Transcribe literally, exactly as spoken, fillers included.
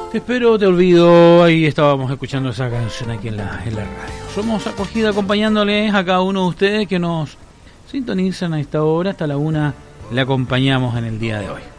Te espero, te olvido. Ahí estábamos escuchando esa canción aquí en la, en la radio. Somos Acogida, acompañándoles a cada uno de ustedes que nos sintonizan a esta hora. Hasta la una le acompañamos en el día de hoy.